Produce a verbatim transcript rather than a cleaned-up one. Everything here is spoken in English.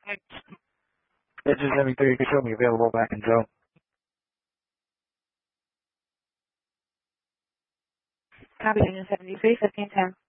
Engine seventy-three, show me available back in zone. Copy, Engine seventy-three, fifteen ten.